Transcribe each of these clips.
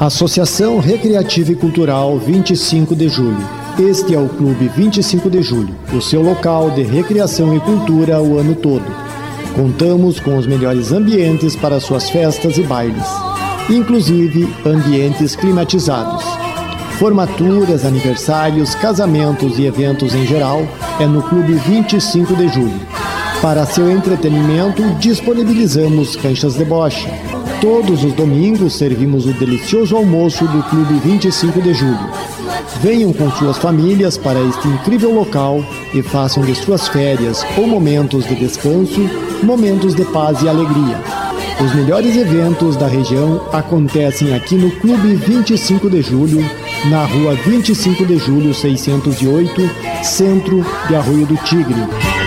Associação Recreativa e Cultural 25 de Julho. Este é o Clube 25 de Julho, o seu local de recreação e cultura o ano todo. Contamos com os melhores ambientes para suas festas e bailes, inclusive ambientes climatizados. Formaturas, aniversários, casamentos e eventos em geral é no Clube 25 de Julho. Para seu entretenimento, disponibilizamos canchas de bocha. Todos os domingos servimos o delicioso almoço do Clube 25 de Julho. Venham com suas famílias para este incrível local e façam de suas férias ou momentos de descanso, momentos de paz e alegria. Os melhores eventos da região acontecem aqui no Clube 25 de Julho, na rua 25 de Julho 608, centro de Arroio do Tigre.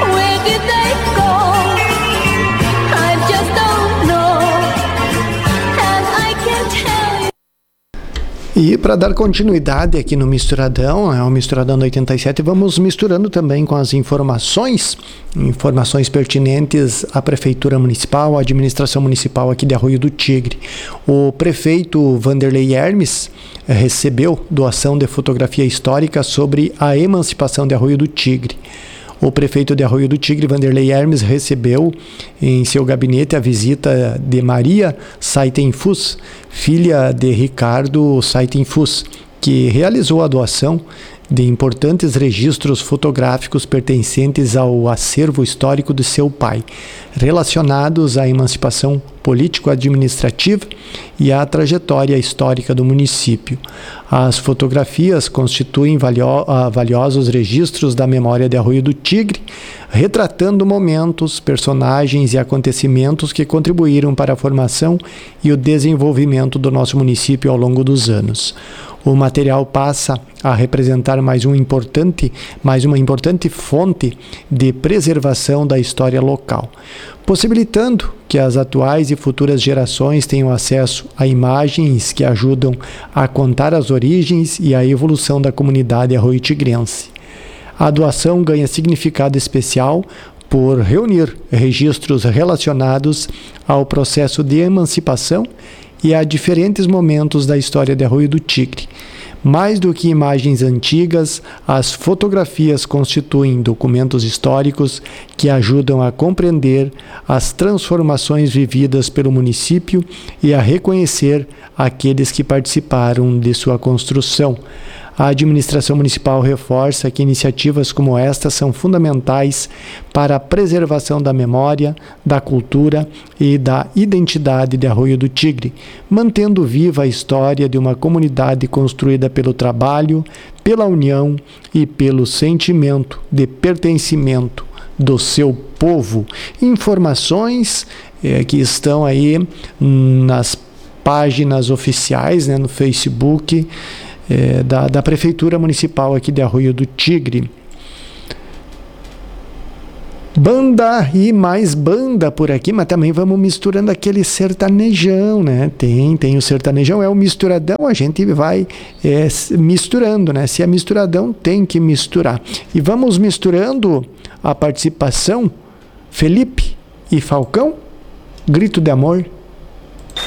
E para dar continuidade aqui no Misturadão, é o Misturadão do 87, vamos misturando também com as informações pertinentes à Prefeitura Municipal, à Administração Municipal aqui de Arroio do Tigre. O prefeito Vanderlei Hermes recebeu doação de fotografia histórica sobre a emancipação de Arroio do Tigre. O prefeito de Arroio do Tigre, Vanderlei Hermes, recebeu em seu gabinete a visita de Maria Saitenfus, filha de Ricardo Saitenfus, que realizou a doação de importantes registros fotográficos pertencentes ao acervo histórico de seu pai, relacionados à emancipação político-administrativa e à trajetória histórica do município. As fotografias constituem valiosos registros da memória de Arroio do Tigre, retratando momentos, personagens e acontecimentos que contribuíram para a formação e o desenvolvimento do nosso município ao longo dos anos. O material passa a representar mais uma importante fonte de preservação da história local, possibilitando que as atuais e futuras gerações tenham acesso a imagens que ajudam a contar as origens e a evolução da comunidade arroio-tigrense. A doação ganha significado especial por reunir registros relacionados ao processo de emancipação e a diferentes momentos da história de Arroio do Tigre. Mais do que imagens antigas, as fotografias constituem documentos históricos que ajudam a compreender as transformações vividas pelo município e a reconhecer aqueles que participaram de sua construção. A administração municipal reforça que iniciativas como esta são fundamentais para a preservação da memória, da cultura e da identidade de Arroio do Tigre, mantendo viva a história de uma comunidade construída pelo trabalho, pela união e pelo sentimento de pertencimento do seu povo. Informações que estão aí nas páginas oficiais, no Facebook, da Prefeitura Municipal aqui de Arroio do Tigre. Banda e mais banda por aqui, mas também vamos misturando aquele sertanejão, né? Tem o sertanejão, é o misturadão, a gente vai misturando, né? Se é misturadão, tem que misturar. E vamos misturando a participação Felipe e Falcão, Grito de Amor.